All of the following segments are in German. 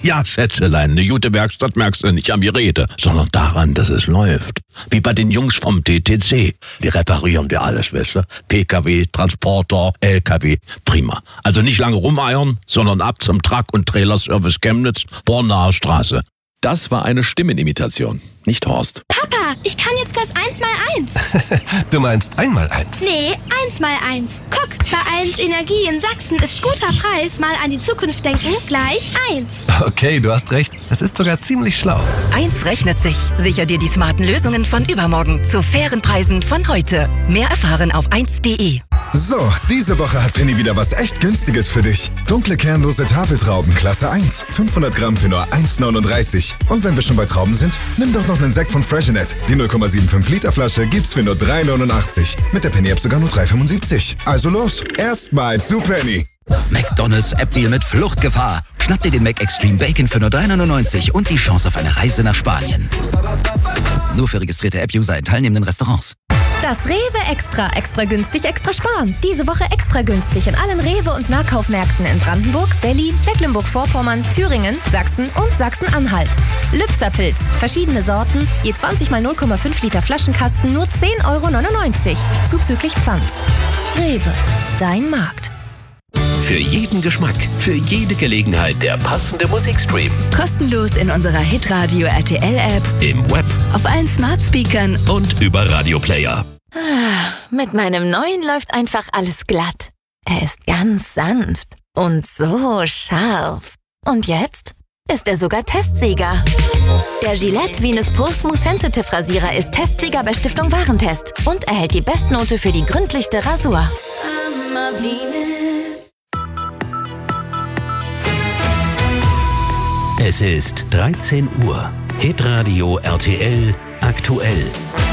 Ja, Schätzelein, eine gute Werkstatt merkst du nicht an wie Rede, sondern daran, dass es läuft. Wie bei den Jungs vom TTC. Die reparieren dir alles, weißt du? PKW, Transporter, LKW, prima. Also nicht lange rumeiern, sondern ab zum Truck- und Trailerservice Chemnitz, Bornaer Straße. Das war eine Stimmenimitation, nicht Horst. Papa, ich kann jetzt das 1x1. Du meinst 1x1? Nee, 1x1. Guck, bei 1 Energie in Sachsen ist guter Preis, mal an die Zukunft denken, gleich 1. Okay, du hast recht. Das ist sogar ziemlich schlau. 1 rechnet sich. Sicher dir die smarten Lösungen von übermorgen zu fairen Preisen von heute. Mehr erfahren auf 1.de. So, diese Woche hat Penny wieder was echt Günstiges für dich. Dunkle kernlose Tafeltrauben, Klasse 1. 500 Gramm für nur 1,39. Und wenn wir schon bei Trauben sind, nimm doch noch einen Sekt von Freshenet. Die 0,75 Liter Flasche gibt's für nur 3,89. Mit der Penny-App sogar nur 3,75. Also los, erstmal zu Penny. McDonald's App-Deal mit Fluchtgefahr. Schnapp dir den Mac Extreme Bacon für nur 3,99 und die Chance auf eine Reise nach Spanien. Nur für registrierte App-User in teilnehmenden Restaurants. Das Rewe Extra günstig, extra sparen. Diese Woche extra günstig in allen Rewe- und Nahkaufmärkten in Brandenburg, Berlin, Mecklenburg-Vorpommern, Thüringen, Sachsen und Sachsen-Anhalt. Lübserpilz, verschiedene Sorten, je 20 mal 0,5 Liter Flaschenkasten, nur 10,99 €, zuzüglich Pfand. Rewe, dein Markt. Für jeden Geschmack, für jede Gelegenheit der passende Musikstream. Kostenlos in unserer Hitradio RTL-App, Im Web auf allen Smart-Speakern und über Radioplayer. Mit meinem neuen läuft einfach alles glatt. Er ist ganz sanft und so scharf. Und jetzt ist er sogar Testsieger. Der Gillette Venus Pro Smooth Sensitive Rasierer ist Testsieger bei Stiftung Warentest und erhält die Bestnote für die gründlichste Rasur. Es ist 13 Uhr. Hitradio RTL aktuell.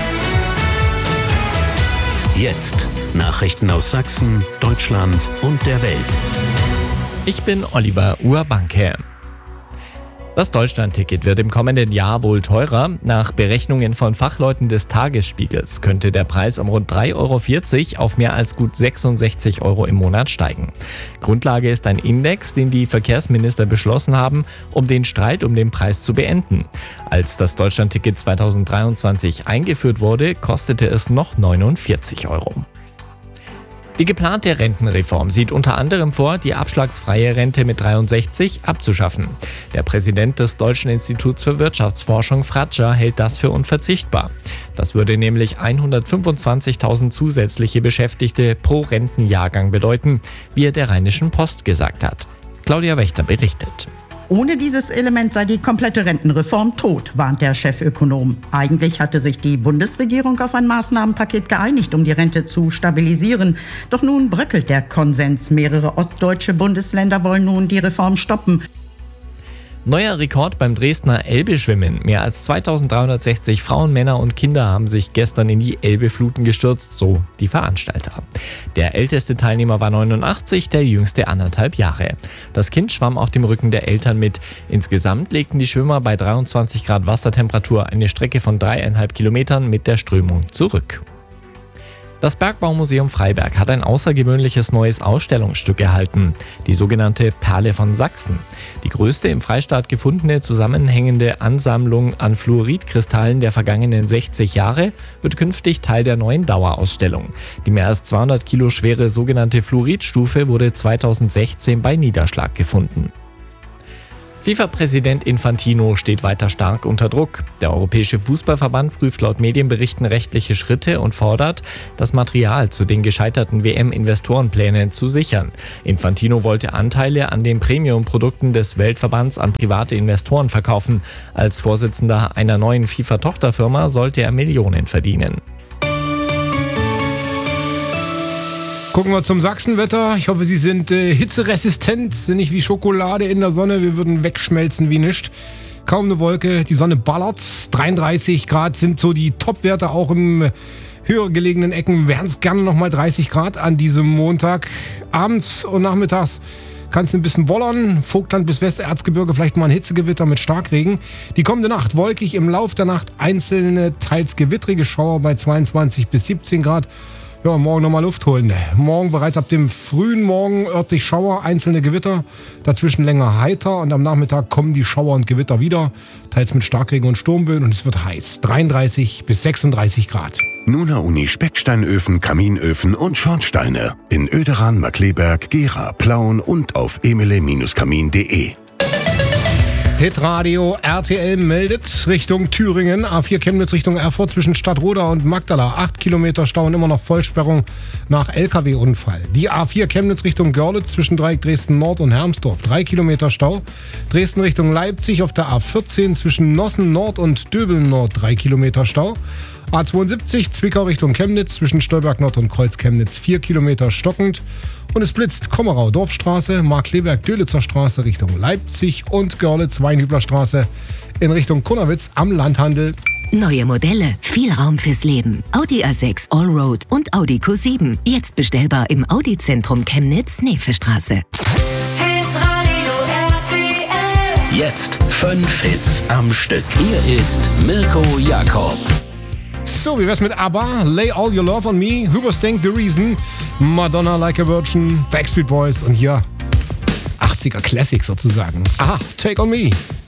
Jetzt Nachrichten aus Sachsen, Deutschland und der Welt. Ich bin Oliver Urbanke. Das Deutschland-Ticket wird im kommenden Jahr wohl teurer. Nach Berechnungen von Fachleuten des Tagesspiegels könnte der Preis um rund 3,40 € auf mehr als gut 66 € im Monat steigen. Grundlage ist ein Index, den die Verkehrsminister beschlossen haben, um den Streit um den Preis zu beenden. Als das Deutschland-Ticket 2023 eingeführt wurde, kostete es noch 49 €. Die geplante Rentenreform sieht unter anderem vor, die abschlagsfreie Rente mit 63 abzuschaffen. Der Präsident des Deutschen Instituts für Wirtschaftsforschung, Fratscher, hält das für unverzichtbar. Das würde nämlich 125.000 zusätzliche Beschäftigte pro Rentenjahrgang bedeuten, wie er der Rheinischen Post gesagt hat. Claudia Wächter berichtet. Ohne dieses Element sei die komplette Rentenreform tot, warnt der Chefökonom. Eigentlich hatte sich die Bundesregierung auf ein Maßnahmenpaket geeinigt, um die Rente zu stabilisieren. Doch nun bröckelt der Konsens. Mehrere ostdeutsche Bundesländer wollen nun die Reform stoppen. Neuer Rekord beim Dresdner Elbe-Schwimmen. Mehr als 2360 Frauen, Männer und Kinder haben sich gestern in die Elbe-Fluten gestürzt, so die Veranstalter. Der älteste Teilnehmer war 89, der jüngste 1,5 Jahre. Das Kind schwamm auf dem Rücken der Eltern mit. Insgesamt legten die Schwimmer bei 23 Grad Wassertemperatur eine Strecke von 3,5 Kilometern mit der Strömung zurück. Das Bergbaumuseum Freiberg hat ein außergewöhnliches neues Ausstellungsstück erhalten, die sogenannte Perle von Sachsen. Die größte im Freistaat gefundene zusammenhängende Ansammlung an Fluoridkristallen der vergangenen 60 Jahre wird künftig Teil der neuen Dauerausstellung. Die mehr als 200 Kilo schwere sogenannte Fluoridstufe wurde 2016 bei Niederschlag gefunden. FIFA-Präsident Infantino steht weiter stark unter Druck. Der Europäische Fußballverband prüft laut Medienberichten rechtliche Schritte und fordert, das Material zu den gescheiterten WM-Investorenplänen zu sichern. Infantino wollte Anteile an den Premium-Produkten des Weltverbands an private Investoren verkaufen. Als Vorsitzender einer neuen FIFA-Tochterfirma sollte er Millionen verdienen. Gucken wir zum Sachsenwetter. Ich hoffe, Sie sind hitzeresistent, sind nicht wie Schokolade in der Sonne. Wir würden wegschmelzen wie nichts. Kaum eine Wolke, die Sonne ballert. 33 Grad sind so die Top-Werte, auch im höher gelegenen Ecken wären es gerne nochmal 30 Grad an diesem Montag. Abends und nachmittags kann es ein bisschen wollern. Vogtland bis Westerzgebirge vielleicht mal ein Hitzegewitter mit Starkregen. Die kommende Nacht wolkig, im Lauf der Nacht einzelne, teils gewittrige Schauer bei 22 bis 17 Grad. Ja, morgen nochmal Luft holen. Morgen bereits ab dem frühen Morgen örtlich Schauer, einzelne Gewitter, dazwischen länger heiter und am Nachmittag kommen die Schauer und Gewitter wieder, teils mit Starkregen und Sturmböen und es wird heiß, 33 bis 36 Grad. Nuna Uni Specksteinöfen, Kaminöfen und Schornsteine in Oederan, Markleberg, Gera, Plauen und auf emele-kamin.de. Hitradio RTL meldet Richtung Thüringen, A4 Chemnitz Richtung Erfurt zwischen Stadtroda und Magdala. 8 Kilometer Stau und immer noch Vollsperrung nach LKW-Unfall. Die A4 Chemnitz Richtung Görlitz zwischen Dreieck Dresden Nord und Hermsdorf. 3 Kilometer Stau. Dresden Richtung Leipzig auf der A14 zwischen Nossen Nord und Döbeln Nord. 3 Kilometer Stau. A72 Zwickau Richtung Chemnitz zwischen Stolberg Nord und Kreuz Chemnitz 4 Kilometer stockend. Und es blitzt Kommerau Dorfstraße, Markleberg-Dölitzer Straße Richtung Leipzig und Görlitz-Weinhübler Straße in Richtung Kunnawitz am Landhandel. Neue Modelle, viel Raum fürs Leben. Audi A6 Allroad und Audi Q7. Jetzt bestellbar im Audi-Zentrum Chemnitz, Nevestraße. Jetzt 5 Hits am Stück. Hier ist Mirko Jakob. So, wie wär's mit ABBA? Lay All Your Love on Me, Hoobastank, The Reason, Madonna Like a Virgin, Backstreet Boys und hier 80er Classic sozusagen. Aha, Take On Me.